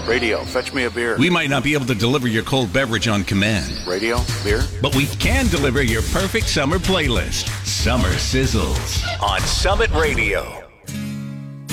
Radio, fetch me a beer. We might not be able to deliver your cold beverage on command. Radio, beer. But we can deliver your perfect summer playlist. Summer Sizzles on Summit Radio.